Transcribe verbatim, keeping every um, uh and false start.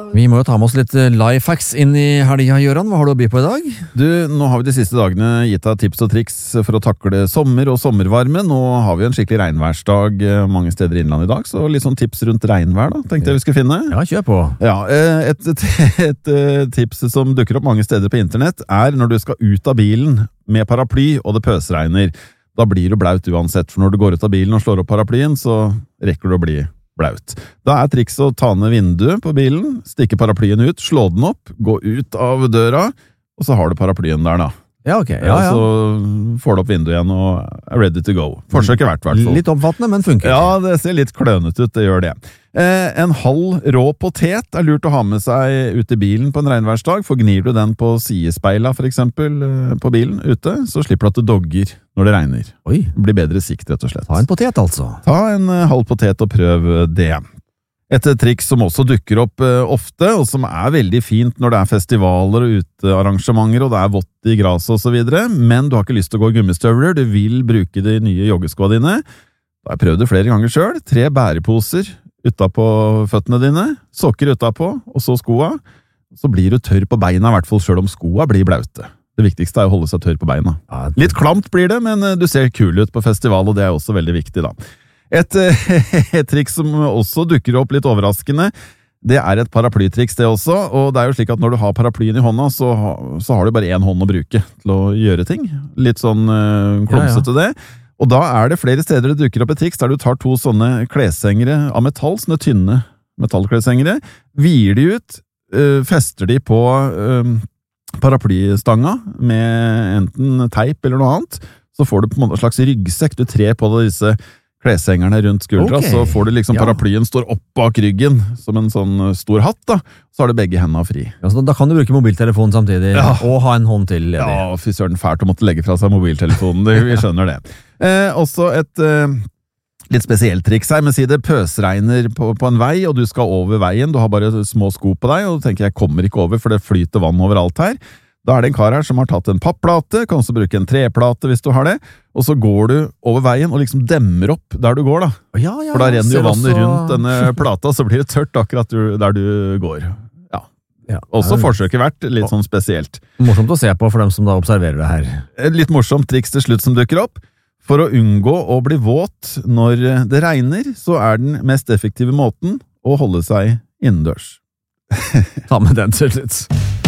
Vi må jo ta med oss litt lifehacks inn i helga, Jøran. Hva har du å by på i dag? Du, nå har vi de siste dagene gitt deg tips og triks for å takle sommer og sommervarme. Nå har vi en skikkelig regnværsdag mange steder i innlandet i dag, så litt sånn tips rundt regnvær da, tenkte jeg vi skulle finne. Ja, kjør på. Ja, et, et, et, et tips som dukker opp mange steder på internett er når du skal ut av bilen med paraply og det pøsregner. Da blir du blaut uansett, for når du går ut av bilen og slår opp paraplyen, så rekker du å bli blaut. Da er triks å ta ned vinduet på bilen, stikke paraplyen ut, slå den opp, gå ut av døra, og så har du paraplyen der da. Ja, ok. Ja, ja. Så får du opp vinduet igjen og er ready to go. Forsøket verdt, hvert fall. Litt omfattende, men funker. Ja, det ser litt klønet ut, det gjør det. Eh, en halv rå potet er lurt å ha med seg ut i bilen på en regnværsdag, for gnir du den på sidespeila for eksempel eh, på bilen ute, så slipper du at det dogger når det regner. Oi. Det blir bedre sikt, rett og slett. Ta en potet, altså. Ta en eh, halv potet og prøv det. Et triks som også dukker opp eh, ofte, og som er veldig fint når det er festivaler og utearrangementer, og det er vått i gras og så videre, men du har ikke lyst til å gå i gummistøvler, du vil bruke de nye joggeskoene dine. Da har jeg prøvd det flere ganger selv. Tre bæreposer utapå føttene dine, sokker utapå, og så skoa. Så blir du tørr på beina, i hvert fall selv om skoa blir blaute. Det viktigste er å holde seg tørr på beina. Litt klamt blir det, men du ser kul ut på festival, og det er også veldig viktig da. Et, et triks som også dukker opp litt overraskende, det er et paraplytriks det også, og det er jo slik at når du har paraplyen i hånda, så, så har du bare en hånd å bruke til å gjøre ting. Litt sånn uh, klumsete det. Og da er det flere steder det dukker opp et triks der du tar to sånne kleshengere av metall, sånne tynne metallkleshengere, vier de ut, uh, fester de på uh, paraplystanga med enten teip eller noe annet, så får du på en måte en slags ryggsekk, du trer på disse kleshengerne rundt skuldra, okay. Så får du liksom ja. Paraplyen står opp bak ryggen, som en sånn stor hatt da, så har du begge hendene fri. Ja, så da kan du bruke mobiltelefonen samtidig, ja. Og ha en hånd til. Ja, fy søren, fælt å måtte legge fra seg mobiltelefonen, vi skjønner det. Eh, også et eh, litt spesielt triks her, men si det pøsregner på, på en vei, og du skal over veien, du har bare små sko på deg, og du tenker, jeg kommer ikke over, for det flyter vann overalt her. Da er det en kar her som har tatt en pappplate, kan også bruke en treplate hvis du har det, og så går du over veien og liksom demmer opp der du går da. Ja, ja, for da renner jo vannet også... rundt denne plata, så blir det tørt akkurat der du går. Ja. Ja. Også forsøket vært litt sånn spesielt. Morsomt å se på for dem som da observerer det her. Et litt morsomt triks til slutt som dukker opp. For å unngå å bli våt når det regner, så er den mest effektive måten å holde seg innendørs. Ta med den til slutt.